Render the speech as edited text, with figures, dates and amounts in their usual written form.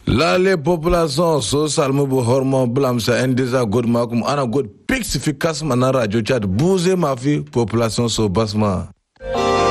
Lale population so salmu bu hormo blamsa endeza god makum ana god pixi fi kasma na radio chat buze mafi population so basma.